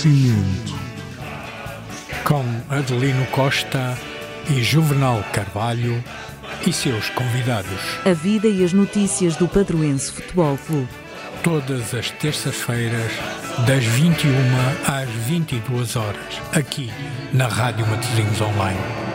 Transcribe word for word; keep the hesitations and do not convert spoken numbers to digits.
Acontecimento. Com Adelino Costa e Juvenal Carvalho e seus convidados. A vida e as notícias do Padroense Futebol Clube. Todas as terças-feiras, das vinte e uma às vinte e duas horas, aqui na Rádio Matosinhos Online.